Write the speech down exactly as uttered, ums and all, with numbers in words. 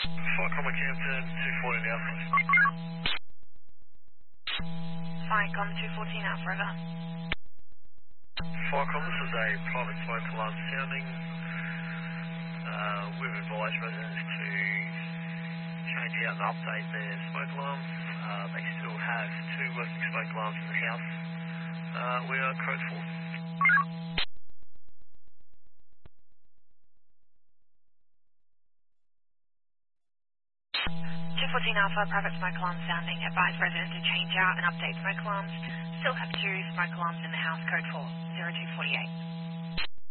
Flight Common Campton, two fourteen Alpha. Flight Com two fourteen Alpha, over. Flight Com, this is a private smoke alarm sounding. Uh, we've advised residents to change out and update their smoke alarms. Uh, they still have two working smoke alarms in the house. Uh, we are code four. two fourteen Alpha, private smoke alarm sounding. Advise residents to change out and update smoke alarms. Still have two smoke alarms in the house, code four, zero two four eight.